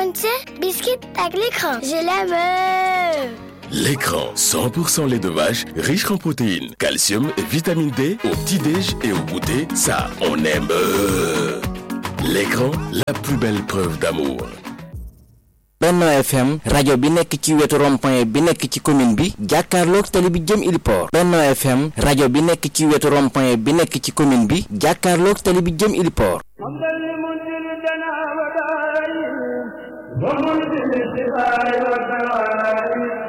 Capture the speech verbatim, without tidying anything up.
Ponche, biscuit avec l'écran. Je l'aime. L'écran, cent pour cent lait de vache, riche en protéines, calcium et vitamine D, au petit-déj et au goûter, ça, on aime. L'écran, la plus belle preuve d'amour. Benno F M rajo bi nekk ci wetu rond-point bi nekk ci commune bi jàkkaarloog tali bi jëm Iliport. Benno F M rajo bi nekk ci wetu rond-point bi nekk ci commune bi jàkkaarloog tali bi jëm Iliport. ومنزل السماء والسماء